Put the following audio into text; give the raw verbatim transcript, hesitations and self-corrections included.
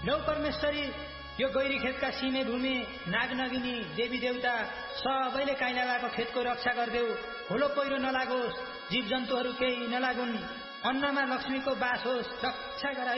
लौ परमेश्वरी, यो गैरी खेतका सिमे भूमि नागनगिनी देवी देवता सबैले काइला भएको खेतको रक्षा गर्देऊ। हुलो पहिरो नलागोस्, जीव जन्तुहरू केही नलागुन्, अन्नमा लक्ष्मीको बास होस्, रक्षा गर।